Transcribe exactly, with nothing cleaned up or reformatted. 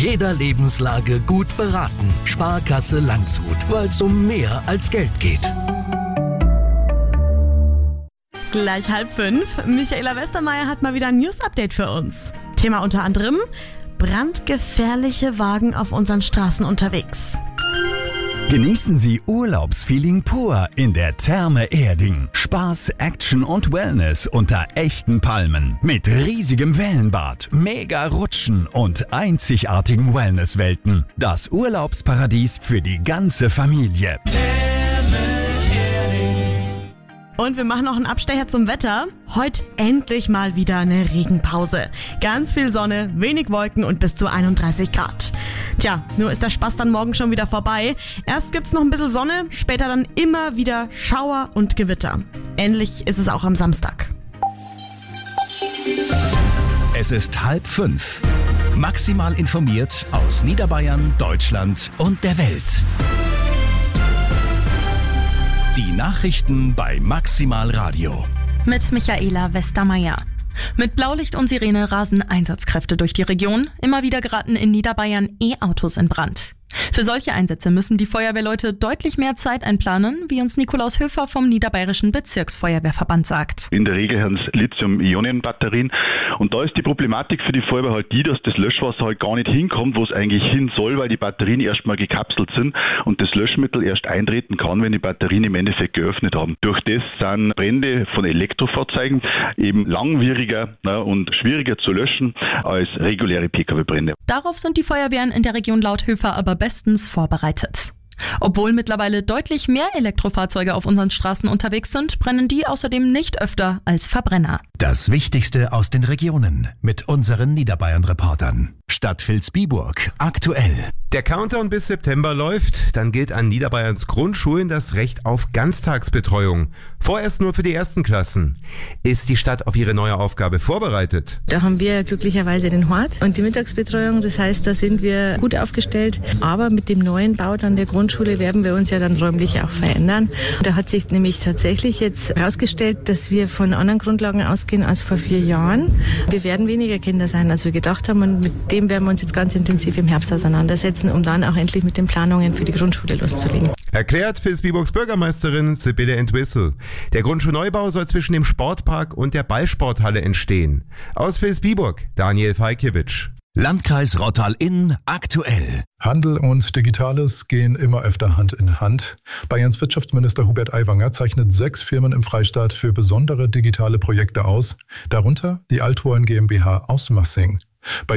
jeder Lebenslage gut beraten. Sparkasse Landshut, weil es um mehr als Geld geht. Gleich halb fünf. Michaela Westermeier hat mal wieder ein News-Update für uns. Thema unter anderem brandgefährliche Wagen auf unseren Straßen unterwegs. Genießen Sie Urlaubsfeeling pur in der Therme Erding. Spaß, Action und Wellness unter echten Palmen. Mit riesigem Wellenbad, mega Rutschen und einzigartigen Wellnesswelten. Das Urlaubsparadies für die ganze Familie. Und wir machen noch einen Abstecher zum Wetter. Heute endlich mal wieder eine Regenpause. Ganz viel Sonne, wenig Wolken und bis zu einunddreißig Grad. Tja, nur ist der Spaß dann morgen schon wieder vorbei. Erst gibt's noch ein bisschen Sonne, später dann immer wieder Schauer und Gewitter. Ähnlich ist es auch am Samstag. Es ist halb fünf. Maximal informiert aus Niederbayern, Deutschland und der Welt. Die Nachrichten bei Maximal Radio. Mit Michaela Westermeier. Mit Blaulicht und Sirene rasen Einsatzkräfte durch die Region. Immer wieder geraten in Niederbayern E-Autos in Brand. Für solche Einsätze müssen die Feuerwehrleute deutlich mehr Zeit einplanen, wie uns Nikolaus Höfer vom Niederbayerischen Bezirksfeuerwehrverband sagt. In der Regel haben es Lithium-Ionen-Batterien und da ist die Problematik für die Feuerwehr halt die, dass das Löschwasser halt gar nicht hinkommt, wo es eigentlich hin soll, weil die Batterien erstmal gekapselt sind und das Löschmittel erst eintreten kann, wenn die Batterien im Endeffekt geöffnet haben. Durch das sind Brände von Elektrofahrzeugen eben langwieriger na, und schwieriger zu löschen als reguläre Pkw-Brände. Darauf sind die Feuerwehren in der Region laut Höfer aber bestens vorbereitet. Obwohl mittlerweile deutlich mehr Elektrofahrzeuge auf unseren Straßen unterwegs sind, brennen die außerdem nicht öfter als Verbrenner. Das Wichtigste aus den Regionen mit unseren Niederbayern-Reportern. Stadt Vilsbiburg aktuell. Der Countdown bis September läuft, dann gilt an Niederbayerns Grundschulen das Recht auf Ganztagsbetreuung. Vorerst nur für die ersten Klassen. Ist die Stadt auf ihre neue Aufgabe vorbereitet? Da haben wir glücklicherweise den Hort und die Mittagsbetreuung. Das heißt, da sind wir gut aufgestellt. Aber mit dem neuen Bau dann der Grundschule werden wir uns ja dann räumlich auch verändern. Da hat sich nämlich tatsächlich jetzt herausgestellt, dass wir von anderen Grundlagen ausgehen als vor vier Jahren. Wir werden weniger Kinder sein, als wir gedacht haben. Und mit dem werden wir uns jetzt ganz intensiv im Herbst auseinandersetzen, um dann auch endlich mit den Planungen für die Grundschule loszulegen. Erklärt Vilsbiburgs Bürgermeisterin Sibylle Entwistle. Der Grundschulneubau soll zwischen dem Sportpark und der Ballsporthalle entstehen. Aus Vilsbiburg, Daniel Falkiewicz. Landkreis Rottal-Inn aktuell. Handel und Digitales gehen immer öfter Hand in Hand. Bayerns Wirtschaftsminister Hubert Aiwanger zeichnet sechs Firmen im Freistaat für besondere digitale Projekte aus, darunter die Althoorn GmbH aus Massing. Bei